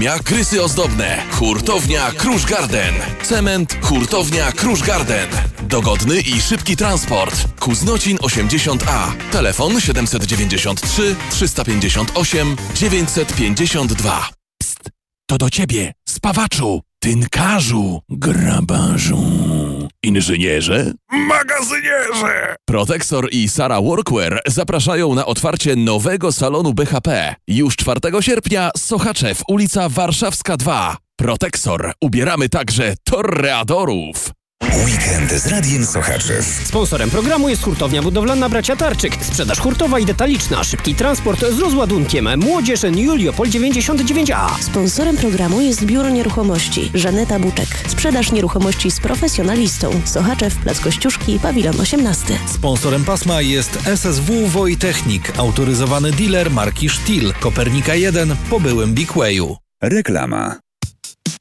Chemia, krysy ozdobne. Hurtownia Krusz Garden. Cement, hurtownia Krusz Garden. Dogodny i szybki transport. Kuznocin 80A. Telefon 793 358 952. Psst, to do ciebie, spawaczu, tynkarzu, grabarzu, inżynierze, magazynierze. Protexor i Sara Workwear zapraszają na otwarcie nowego salonu BHP. Już 4 sierpnia, Sochaczew, ulica Warszawska 2. Protexor. Ubieramy także toreadorów. Weekend z Radiem Sochaczew. Sponsorem programu jest hurtownia budowlana Bracia Tarczyk. Sprzedaż hurtowa i detaliczna. Szybki transport z rozładunkiem. Młodzież Juliopol 99A. Sponsorem programu jest Biuro Nieruchomości Żaneta Buczek. Sprzedaż nieruchomości z profesjonalistą. Sochaczew, Plac Kościuszki, Pawilon 18. Sponsorem pasma jest SSW Wojtechnik, autoryzowany dealer marki Stihl, Kopernika 1 po byłym Big Wayu. Reklama.